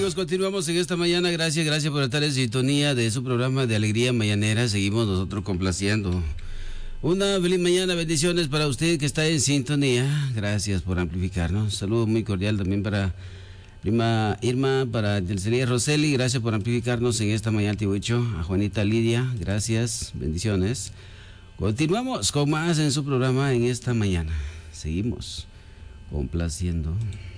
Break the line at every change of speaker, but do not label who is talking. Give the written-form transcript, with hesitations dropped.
amigos, continuamos en esta mañana. Gracias por estar en sintonía de su programa de Alegría Mañanera. Seguimos nosotros complaciendo. Una feliz mañana, bendiciones para usted que está en sintonía. Gracias por amplificarnos. Saludo muy cordial también para prima Irma, para Delcería Roseli. Gracias por amplificarnos en esta mañana, Tibucho. A Juanita Lidia, gracias, bendiciones. Continuamos con más en su programa en esta mañana. Seguimos complaciendo.